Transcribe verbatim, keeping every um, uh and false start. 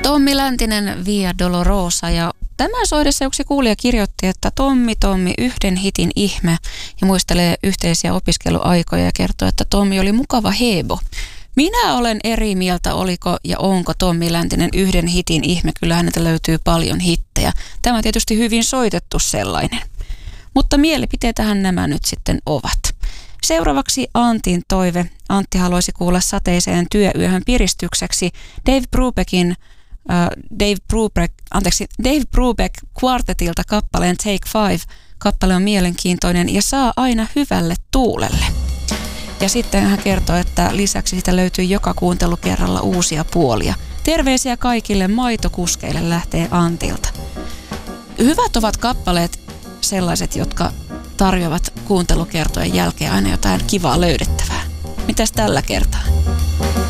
Tommi Läntinen, Via Dolorosa, ja tämän soidessa yksi kuulija kirjoitti, että Tommi, Tommi, yhden hitin ihme, ja muistelee yhteisiä opiskeluaikoja ja kertoo, että Tommi oli mukava hebo. Minä olen eri mieltä, oliko ja onko Tommi Läntinen yhden hitin ihme. Kyllä häneltä löytyy paljon hittejä. Tämä on tietysti hyvin soitettu sellainen. Mutta mielipiteitähän nämä nyt sitten ovat. Seuraavaksi Antin toive. Antti haluaisi kuulla sateiseen työyöhön piristykseksi Dave Brubeckin, äh, Dave Brubeck, anteeksi, Dave Brubeck Quartetilta kappaleen Take Five. Kappale on mielenkiintoinen ja saa aina hyvälle tuulelle. Ja sitten hän kertoo, että lisäksi siitä löytyy joka kuuntelukerralla uusia puolia. Terveisiä kaikille maitokuskeille lähtee Antilta. Hyvät ovat kappaleet sellaiset, jotka tarjoavat kuuntelukertojen jälkeen aina jotain kivaa löydettävää. Mitäs tällä kertaa?